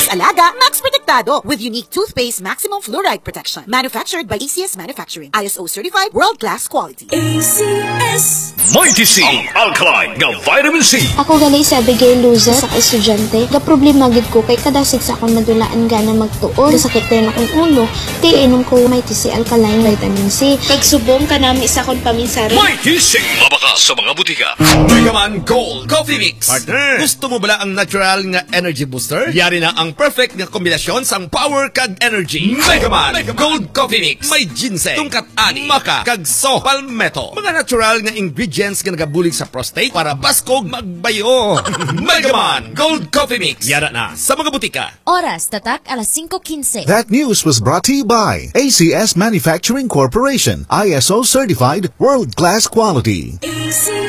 Max Alaga, Max Protektado with unique toothpaste maximum fluoride protection. Manufactured by ACS Manufacturing. ISO certified world-class quality. ACS Mighty C, alkaline nga vitamin C. Ako gali sa Abigail Loser sa estudyante. Ga problema gid ko kay kada sa akong madulaan gana magtuon. Sakit rin akong ulo. Kay inom ko Mighty C alkaline vitamin C. Kagsubong ka nami sa akong paminsari. Mighty C, mabaka sa mga butika. Megaman Gold Coffee Mix. Partner, Gusto mo bala ang natural nga energy booster? Yari na ang perfect nga kombinasyon sang power kag energy. Megaman Gold Coffee Mix. May ginseng, tungkat ani, maka, kag so, palmetto. Mga natural nga ingredients nga nagabulig sa prostate para baskog magbayo. Megaman Gold Coffee Mix. Yara na sa mga butika. Oras tatak alas 5:15. That news was brought to you by ACS Manufacturing Corporation, ISO certified, world-class quality.